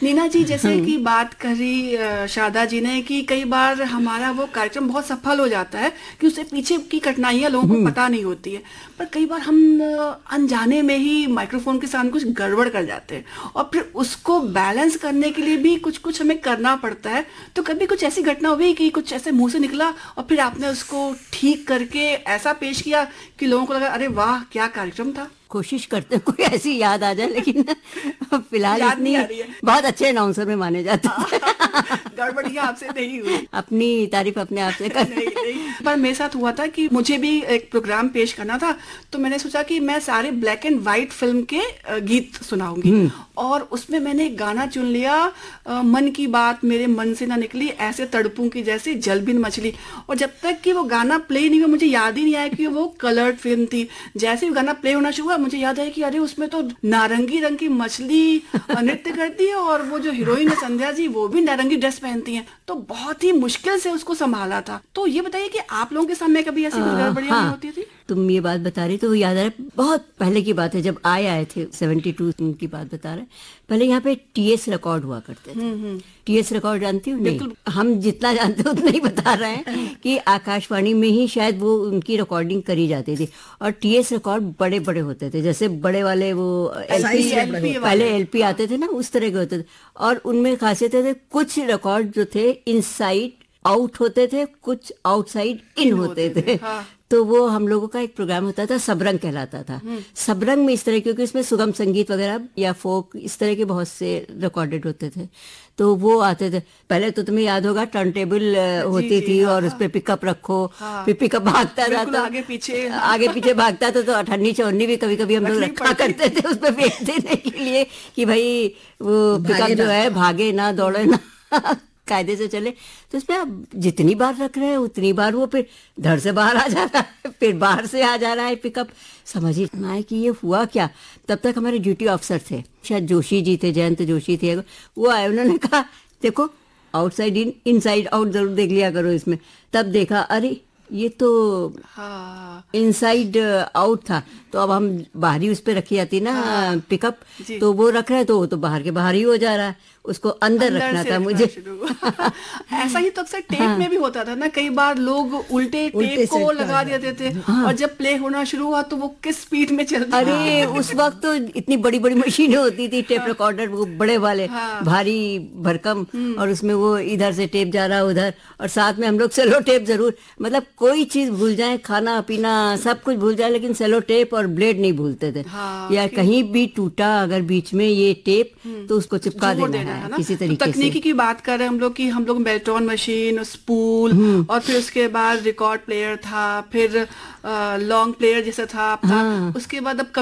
नीना जी, जैसे कि बात करी शारदा जी ने कि कई बार हमारा वो कार्यक्रम बहुत सफल हो जाता है कि उससे पीछे की कठिनाइयां लोगों को पता नहीं होती है, पर कई बार हम अनजाने में ही माइक्रोफोन के सामने कुछ गड़बड़ कर जाते हैं और फिर उसको बैलेंस करने के लिए भी कुछ कुछ हमें करना पड़ता है। तो कभी कुछ ऐसी घटना हुई कि कुछ ऐसे मुंह से निकला और फिर आपने उसको ठीक करके ऐसा पेश किया कि लोगों को लगा अरे वाह क्या कार्यक्रम था? कोशिश करते हैं कोई ऐसी याद आ जाए, लेकिन फिलहाल याद इतनी नहीं आ रही है। बहुत अच्छे अनाउंसर में माने जाते हैं। गड़बड़ियां आपसे नहीं हुई? अपनी तारीफ अपने आप से कर। नहीं। पर मेरे साथ हुआ था कि मुझे भी एक प्रोग्राम पेश करना था, तो मैंने सोचा कि मैं सारे ब्लैक एंड व्हाइट फिल्म के गीत सुनाऊंगी और उसमें मैंने एक गाना चुन लिया, मन की बात मेरे मन से ना निकली, ऐसे तड़पूं की जैसे जलबिन मछली। और जब तक कि वो गाना प्ले नहीं हुआ मुझे याद ही नहीं आया कि वो कलर्ड फिल्म थी। जैसे ही गाना प्ले होना शुरू हुआ मुझे याद आया कि अरे उसमें तो नारंगी रंग की मछली नृत्य करती है और वो जो हीरोइन है संध्या जी वो भी नारंगी ड्रेस पहनती हैं। तो बहुत ही मुश्किल से उसको संभाला था। तो ये बताइए कि आप लोगों के सामने कभी ऐसी गड़बड़ियां नहीं होती थी? तुम ये बात बता रही तो याद आ रहा है, बहुत पहले की बात है जब आए थे 72 की बात बता रहे। पहले यहाँ पे टीएस रिकॉर्ड हुआ करते थे। टीएस रिकॉर्ड जानती हूँ? नहीं, हम जितना जानते हैं उतना ही बता रहे हैं कि आकाशवाणी में ही शायद वो उनकी रिकॉर्डिंग करी जाती थी। और टीएस रिकॉर्ड बड़े बड़े होते थे, जैसे बड़े वाले वो एलपी पहले एलपी आते थे ना, उस तरह के होते थे। और उनमें खासियत थे, कुछ रिकॉर्ड जो थे इनसाइड आउट होते थे, कुछ आउटसाइड इन होते थे। तो वो हम लोगों का एक प्रोग्राम होता था, सबरंग कहलाता था। सबरंग में इस तरह, क्योंकि इसमें सुगम संगीत वगैरह या फोक इस तरह के बहुत से रिकॉर्डेड होते थे, तो वो आते थे। पहले तो तुम्हें याद होगा टर्न टेबल होती थी और उस पर पिकअप रखो, फिर पिकअप भागता रहता, आगे पीछे भागता था। तो अठन्नी चौन्नी भी कभी कभी हम लोग रखा करते थे उस पर बेच देने के लिए कि भाई वो पिकअप जो है भागे ना, दौड़े ना, कायदे से चले। तो इसमें आप जितनी बार रख रहे हैं उतनी बार वो फिर धड़ से बाहर आ जा रहा है, फिर बाहर से आ जा रहा है पिकअप। समझ ही ना है कि ये हुआ क्या। तब तक हमारे ड्यूटी ऑफिसर थे, शायद जोशी जी थे, जयंत जोशी थे, वो आए, उन्होंने कहा देखो आउटसाइड इन, इनसाइड आउट जरूर देख लिया करो इसमें। तब देखा अरे ये तो इनसाइड आउट था। तो अब हम बाहरी उस पे रखी जाती ना पिकअप, तो वो रख रहे हैं तो वो तो बाहर के बाहर ही हो जा रहा है, उसको अंदर रखना था मुझे। ऐसा ही तो अक्सर टेप में भी होता था ना, कई बार लोग उल्टे टेप को लगा देते थे और जब प्ले होना शुरू हुआ तो वो किस स्पीड में चलता। अरे उस वक्त तो इतनी बड़ी बड़ी मशीनें होती थी, टेप रिकॉर्डर वो बड़े वाले भारी भरकम, और उसमें वो इधर से टेप जा रहा उधर, और साथ में हम लोग सेलो टेप जरूर, मतलब कोई चीज भूल जाए, खाना पीना सब कुछ भूल जाए, लेकिन सेलो टेप और ब्लेड नहीं भूलते थे। या कहीं भी टूटा अगर बीच में ये टेप तो उसको चिपका देना है किसी तरीके से। तकनीकी की बात कर रहे हैं हम लोग कि हम लोग बेल्ट्रॉन मशीन, स्पूल, और फिर उसके बाद रिकॉर्ड प्लेयर था, फिर लॉन्ग प्लेयर जैसा था, उसके बाद अब